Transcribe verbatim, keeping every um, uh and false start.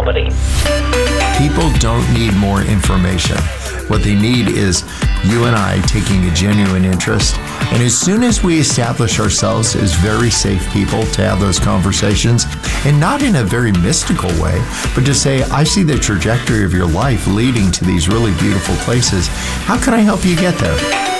reality. People don't need more information. What they need is you and I taking a genuine interest. And as soon as we establish ourselves as very safe people to have those conversations, and not in a very mystical way, but to say, I see the trajectory of your life leading to these really beautiful places. How can I help you get there?